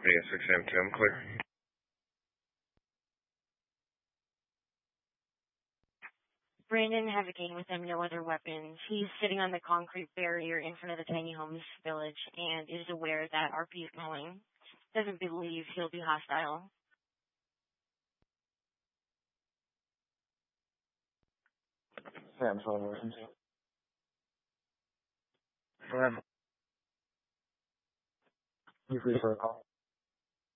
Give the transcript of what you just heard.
AS6M2, I'm clear. Brandon has a cane with him, no other weapons. He's sitting on the concrete barrier in front of the tiny homes village and is aware that RP is calling. Doesn't believe he'll be hostile. Sam, 12 versions. Go ahead. You free for a call?